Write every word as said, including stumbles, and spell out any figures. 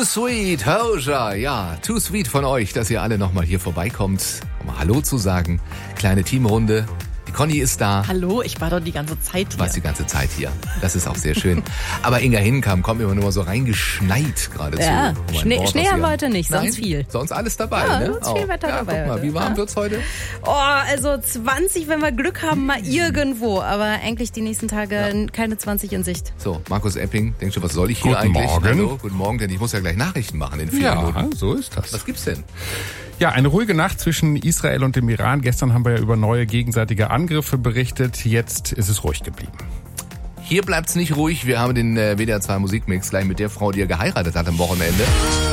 Too Sweet, Hoja. Ja, Too Sweet von euch, dass ihr alle nochmal hier vorbeikommt, um mal Hallo zu sagen. Kleine Teamrunde. Die Conny ist da. Hallo, ich war doch die ganze Zeit hier. Du warst die ganze Zeit hier. Das ist auch sehr schön. Aber Inga Hinkam kommt immer nur so reingeschneit geradezu. Ja, um Schnee, Schnee haben wir heute nicht, Nein, sonst viel. Sonst alles dabei, ja, ne? sonst viel Wetter ja, dabei guck mal, heute. wie warm Ja. wird's heute? Oh, also zwanzig, wenn wir Glück haben, mal irgendwo. Aber eigentlich die nächsten Tage ja. keine zwanzig in Sicht. So, Markus Epping, denkst du, was soll ich hier Guten eigentlich? Morgen. Hallo, guten Morgen, denn ich muss ja gleich Nachrichten machen in vier Ja, Minuten. so ist das. Was gibt's denn? Ja, eine ruhige Nacht zwischen Israel und dem Iran. Gestern haben wir ja über neue gegenseitige Angriffe berichtet. Jetzt ist es ruhig geblieben. Hier bleibt's nicht ruhig. Wir haben den äh, W D R zwei Musikmix gleich mit der Frau, die er geheiratet hat am Wochenende.